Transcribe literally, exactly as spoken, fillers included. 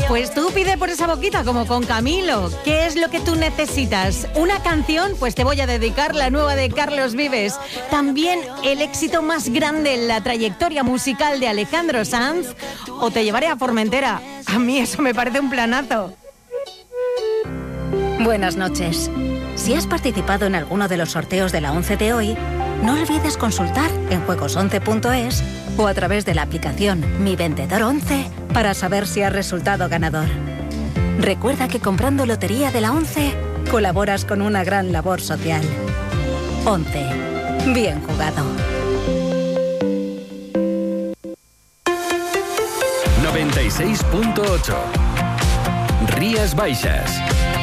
Pues tú pide por esa boquita como con Camilo. ¿Qué es lo que tú necesitas? ¿Una canción? Pues te voy a dedicar la nueva de Carlos Vives. También el éxito más grande en la trayectoria musical de Alejandro Sanz. O te llevaré a Formentera. A mí eso me parece un planazo. Buenas noches. Si has participado en alguno de los sorteos de la once de hoy, no olvides consultar en juegos once punto es o a través de la aplicación Mi Vendedor once para saber si has resultado ganador. Recuerda que comprando Lotería de la once colaboras con una gran labor social. once. Bien jugado. noventa y seis punto ocho. Rías Baixas.